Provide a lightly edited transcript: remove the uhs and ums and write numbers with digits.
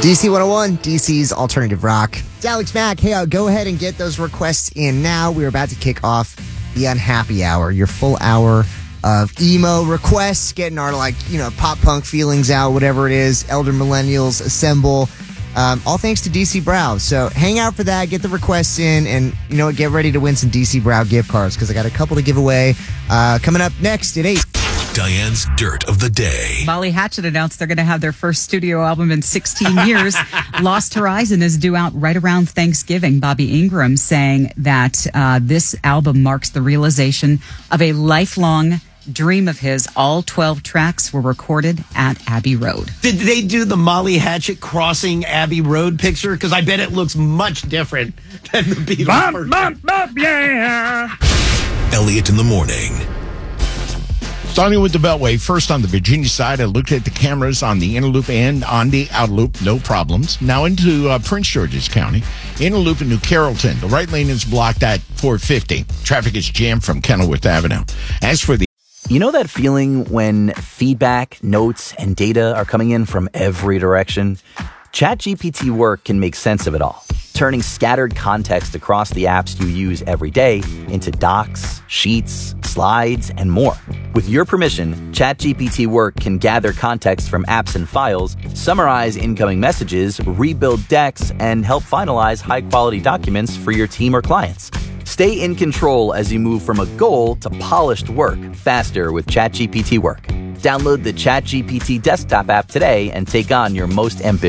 DC 101, DC's Alternative Rock. It's Alex Mack. Hey, go ahead and get those requests in now. We're about to kick off the Unhappy Hour, your full hour of emo requests, getting our, pop punk feelings out, whatever it is. Elder Millennials assemble. All thanks to DC Brow. So hang out for that, get the requests in, and get ready to win some DC Brow gift cards because I got a couple to give away coming up next at 8. Diane's Dirt of the Day. Molly Hatchet announced they're going to have their first studio album in 16 years. Lost Horizon is due out right around Thanksgiving. Bobby Ingram saying that this album marks the realization of a lifelong dream of his. All 12 tracks were recorded at Abbey Road. Did they do the Molly Hatchet crossing Abbey Road picture? Because I bet it looks much different than the Beatles. Bump, bump, bump, yeah. Elliot in the morning. Starting with the Beltway, first on the Virginia side, I looked at the cameras on the inner loop and on the outer loop, no problems. Now into Prince George's County, inner loop in New Carrollton. The right lane is blocked at 450. Traffic is jammed from Kenilworth Avenue. As for the You know that feeling when feedback, notes, and data are coming in from every direction? ChatGPT Work can make sense of it all, turning scattered context across the apps you use every day into docs, sheets, slides, and more. With your permission, ChatGPT Work can gather context from apps and files, summarize incoming messages, rebuild decks, and help finalize high-quality documents for your team or clients. Stay in control as you move from a goal to polished work faster with ChatGPT Work. Download the ChatGPT desktop app today and take on your most ambitious